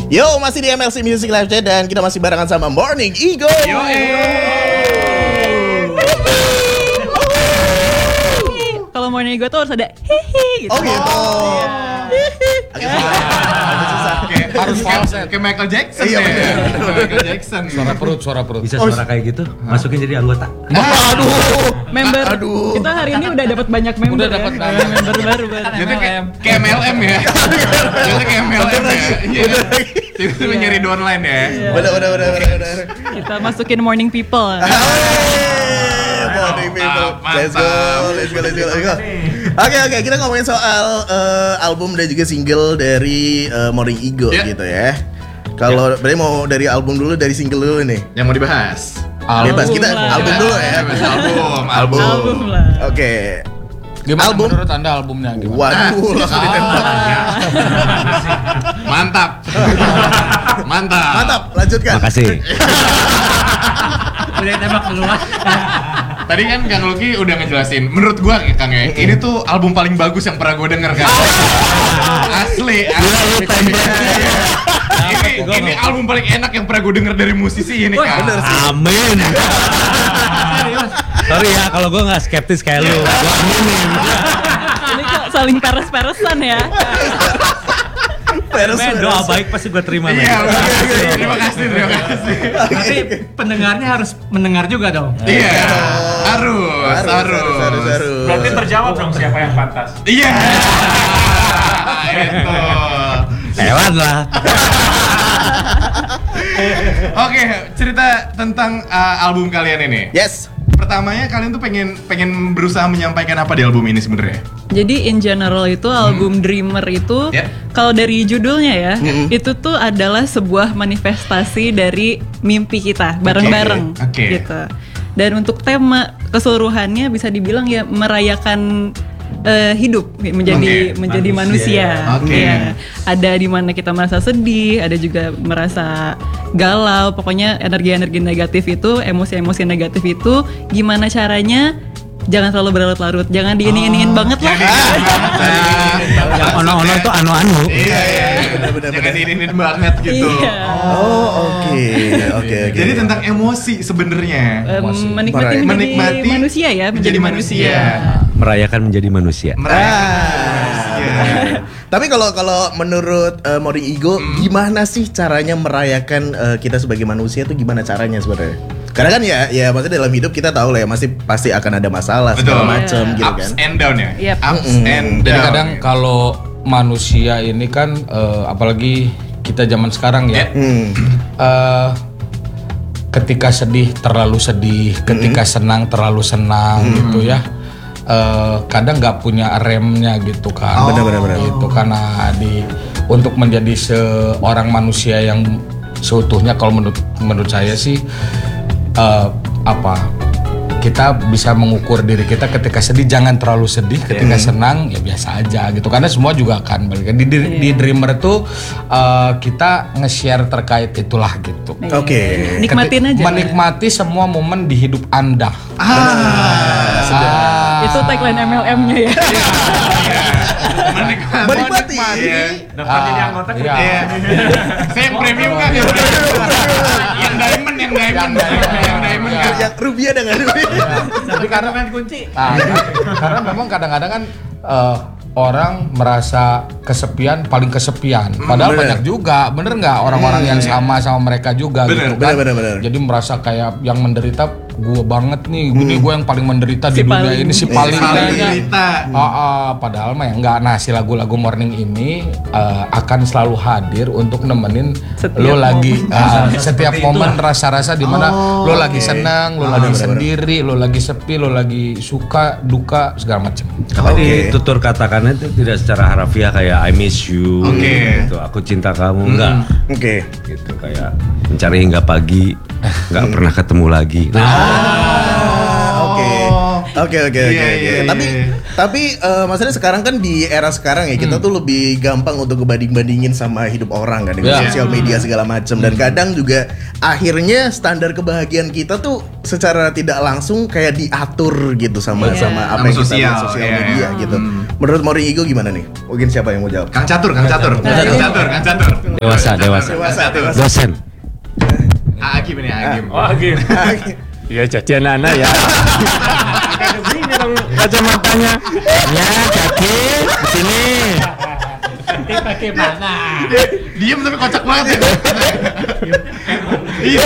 Yo, masih di MLC Music Live Chat dan kita masih barengan sama Morning Ego. Yo, kalau Morning Ego tuh harus ada hihi gitu. Oh gitu. Harus falset kayak Michael Jackson. Iya, ya. Michael Jackson. Suara perut. Bisa suara kayak gitu, masukin jadi anggota. Member. Aduh. Kita hari ini udah dapat banyak member. Udah dapat ya. Member baru. Jadi kayak MLM ya. Jadi kayak MLM ya. Iya. Tiba-tiba nyari downline ya. Bener. Kita masukin Morning People. Morning people. Mantap. Let's go. Oke, kita ngomongin soal album dan juga single dari Morning Ego gitu ya. Kalau berarti mau dari album dulu, dari single dulu nih. Yang mau dibahas. Bebas, kita album dulu ya. Album lah. Oke. Gimana Album? menurut Anda albumnya gimana? Waduh, langsung ditembak. Mantap. Lanjutkan. Makasih. Udah tembak duluan. Tadi kan Kang Lucky udah ngejelasin. Menurut gua Kang ya, ini tuh album paling bagus yang pernah gua denger kan. Asli. Ini album paling enak yang pernah gua denger dari musisi ini kan. Bener sih. Amin. Sorry ya kalau gue nggak skeptis kayak lu. Gua aminin. Ini kok saling peres-peresan ya. Doa baik pasti gue terima. Iya, terima kasih. Tapi pendengarnya harus mendengar juga dong. Iya, harus. Berarti terjawab dong siapa yang pantas. Iya. Itu. Hewan lah. Oke, cerita tentang album kalian ini. Yes. Pertamanya kalian tuh pengen berusaha menyampaikan apa di album ini sebenarnya? Jadi in general itu album Dreamer itu kalau dari judulnya ya, itu tuh adalah sebuah manifestasi dari mimpi kita bareng-bareng gitu. Dan untuk tema keseluruhannya bisa dibilang ya merayakan hidup menjadi manusia. Ya. Ada di mana kita merasa sedih, ada juga merasa galau. Pokoknya energi-energi negatif itu, emosi-emosi negatif itu gimana caranya jangan terlalu berlarut-larut, jangan diini-iniin banget lah. Yang ono-ono itu anu-anu. Iya. Bener. Jangan diinin banget gitu. Iya. Oke. Jadi tentang emosi sebenarnya. Menikmati manusia ya, menjadi manusia. Merayakan menjadi manusia. Tapi kalau menurut Morning Ego, gimana sih caranya merayakan kita sebagai manusia itu gimana caranya sebenarnya? Karena kan ya maksudnya dalam hidup kita tahu lah ya pasti akan ada masalah segala macam gitu kan. Ups and down ya. Yep. Ups and down. Jadi kadang kalau manusia ini kan apalagi kita zaman sekarang ya. Ketika sedih terlalu sedih, ketika senang terlalu senang gitu ya. Kadang nggak punya remnya gitu kan. Benar. Gitu karena untuk menjadi seorang manusia yang seutuhnya kalau menurut saya sih kita bisa mengukur diri kita ketika sedih jangan terlalu sedih, ketika senang ya biasa aja gitu karena semua juga akan balik di Dreamer tuh kita nge-share terkait itulah gitu. Oke. Nikmatin aja. Menikmati semua momen di hidup Anda. Itu tagline MLM-nya ya. Menikmati. Dapat jadi anggota Iya. Saya yang premium kan ya. Yang diamond kan. Yang rupiah dengan rupiah. Tapi karena kunci. Karena memang kadang-kadang kan orang merasa kesepian, paling kesepian. Padahal banyak juga, bener nggak orang-orang yang sama mereka juga gitu kan. Bener. Jadi merasa kayak yang menderita gue banget nih, ini gue yang paling menderita di dunia ini si paling menderita. Padahal mah ya nggak. Nah si lagu-lagu Morning ini akan selalu hadir untuk nemenin lo lagi setiap momen rasa-rasa di mana lo lagi senang, lo lagi sendiri, lo lagi sepi, lo lagi suka, duka segala macam. Tapi tutur katakannya itu tidak secara harfiah kayak I miss you, gitu. Aku cinta kamu, enggak. Gitu kayak mencari hingga pagi, nggak pernah ketemu lagi. Oke. Tapi maksudnya sekarang kan di era sekarang ya kita tuh lebih gampang untuk ngebanding-bandingin sama hidup orang kan dengan sosial media segala macam dan kadang juga akhirnya standar kebahagiaan kita tuh secara tidak langsung kayak diatur gitu sama apa yang kita lihat sosial media gitu. Menurut Morning Ego gimana nih? Mungkin siapa yang mau jawab? Kang Catur. Dewasa. Dosen. Agim ini, Agim. Oh, Agim. Ya cacian anak ya. Ini dong kacamatanya. Ya, Caki, sini. Nanti pakai mana? Diem tapi kocak banget ya. Iya.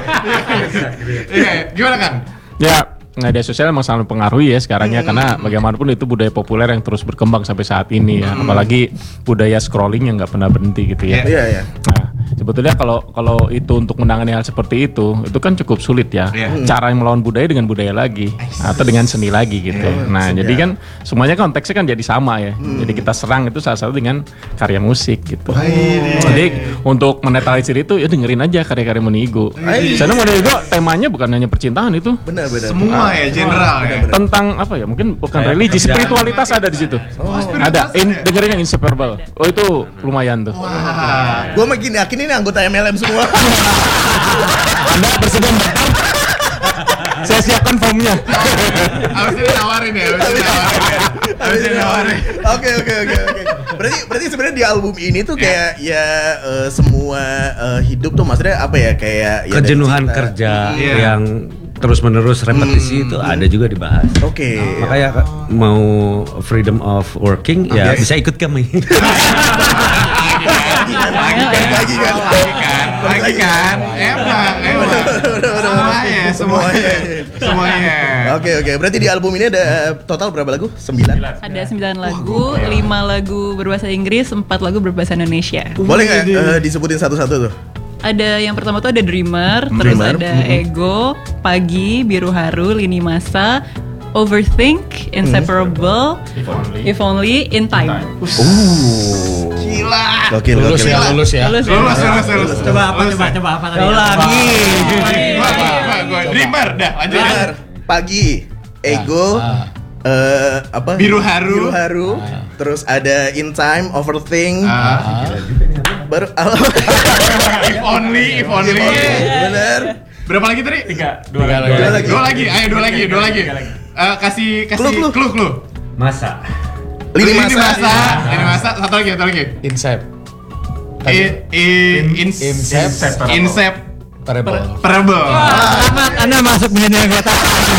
Gimana Kang? Ya, media sosial emang sangat mempengaruhi ya sekarangnya karena bagaimanapun itu budaya populer yang terus berkembang sampai saat ini ya. Apalagi budaya scrolling yang nggak pernah berhenti gitu ya. Iya. Nah, sebetulnya kalau itu untuk menangani hal seperti itu kan cukup sulit ya. Cara yang melawan budaya dengan budaya lagi atau dengan seni lagi gitu. Nah, jadi kan semuanya konteksnya kan jadi sama ya. Jadi kita serang itu salah satu dengan karya musik gitu. Jadi untuk menetralisir itu ya dengerin aja karya-karya Morning Ego. Karena Morning Ego temanya bukan hanya percintaan itu. Benar. Semua ya, general ya. Tentang apa ya? Mungkin bukan religi, spiritualitas ada di situ. Ada. Dengerin yang Inseparable. Oh itu lumayan tuh. Gue makin yakin ini anggota MLM semua. Anda bersedia mendaftar? Saya siapkan formnya. Abis ini nawarin ya. Oke. Berarti sebenarnya di album ini tuh kayak semua hidup tuh maksudnya apa ya, kayak Kejenuhan kerja yang terus-menerus repetisi itu ada juga dibahas. Oke. Makanya mau freedom of working ya bisa ikut kami. Lagi kan. Emang. Semuanya. Oke. Berarti di album ini ada total berapa lagu? 9? Ada 9 lagu, 5 lagu berbahasa Inggris, 4 lagu berbahasa Indonesia. Boleh nggak disebutin satu-satu tuh? Ada yang pertama tuh ada Dreamer, terus ada Ego, Pagi, Biru Haru, Lini Masa, Overthink, Inseparable, If Only, In Time. Gila. Lulus ya. Lulus. Coba apa tadi? Lagi. Dreamer dah, lanjut. Pagi, Ego, Biru Haru. Terus ada In Time, Overthink. Baru If only. Bener. Berapa lagi tadi? 3. Dua lagi. Ayo dua lagi. Kasih clue. Masa. Lini masa. Satu lagi. Inseparable. Selamat, Anda masuk milenial kota.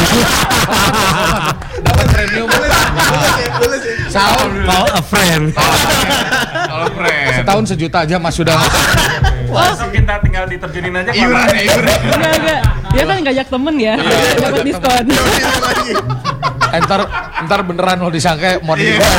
Dapat premium. Call a friend. Kalau friend. Setahun 1 juta aja Mas sudah. Kita tinggal diterjunin aja. Iuran. Enggak. Dia kan ngajak temen ya, dapat diskon. Ntar beneran lo disangka Morning Ego.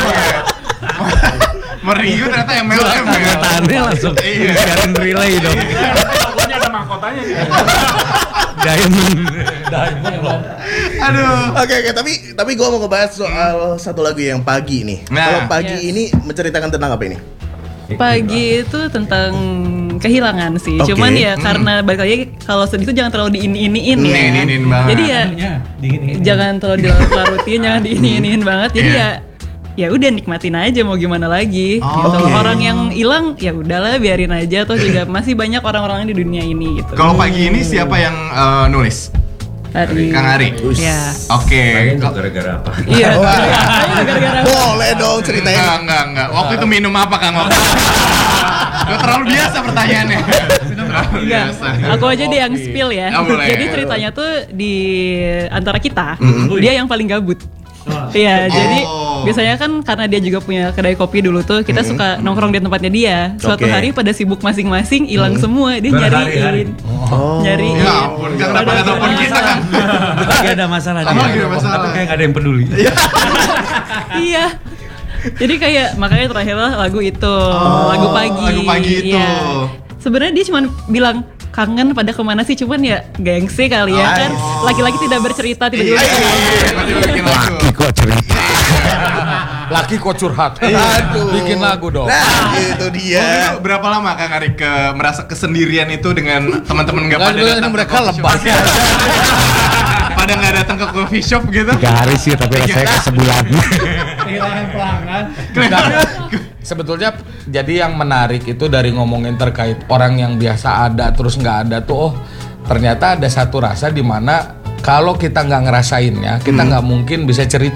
Morning Ego ternyata MLM ya. Tanya langsung biarin relay dong. Pokoknya ada mahkotanya nih. Diamond loh. Aduh. Oke, tapi gue mau ngebahas soal satu lagu yang Pagi nih. Nah. Kalau Pagi ini menceritakan tentang apa ini? Pagi itu tentang kehilangan sih. Oke. Cuman ya karena balik lagi kalau sedih itu jangan terlalu diini-iniin ya. Diini-iniin banget. Jadi ya jangan terlalu dilarut-larutin, jangan diini-iniin banget. Jadi ya udah nikmatin aja, mau gimana lagi. Gitu. Orang yang hilang ya udahlah biarin aja, toh juga masih banyak orang-orang di dunia ini gitu. Kalau Pagi ini siapa yang nulis? Kang Ari. Ya. Oke. gara-gara apa? Iya. Gara-gara Boleh dong ceritain. Enggak. Waktu itu minum apa Kang? Udah terlalu biasa pertanyaannya. Terlalu biasa. Aku aja deh yang spill ya. Boleh. Jadi ceritanya tuh di antara kita, dia yang paling gabut. Iya, jadi biasanya kan karena dia juga punya kedai kopi dulu tuh, kita suka nongkrong di tempatnya dia. Suatu hari pada sibuk masing-masing, hilang semua, dia nyariin. Nyariin. Ya ampun, kan kenapa nggak telepon kita kan? Lagi ada masalah dia. Lagi ada masalah. Tapi kayak nggak ada yang peduli. Iya. Jadi kayak makanya terakhirlah lagu itu, lagu Pagi. Lagu Pagi itu. Iya. Sebenarnya dia cuma bilang kangen pada kemana sih, cuman ya gengsi kali ya kan, laki-laki tidak bercerita tiba-tiba Laki kok cerita. Laki kok curhat. Aduh. Bikin lagu dong. Nah, itu dia. Berapa lama Kang Ari merasa kesendirian itu dengan teman-teman nggak pada Nggak, datang? mereka lebay. Pada nggak datang ke coffee shop gitu? 3 hari sih, tapi rasanya kayak sebulan. Kehilangan pelanggan. Sebetulnya jadi yang menarik itu dari ngomongin terkait orang yang biasa ada terus nggak ada tuh, ternyata ada satu rasa di mana kalau kita nggak ngerasainnya kita nggak mungkin bisa cerita.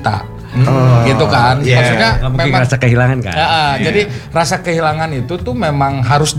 gitu kan. Maksudnya mungkin rasa kehilangan kan. Jadi rasa kehilangan itu tuh memang harus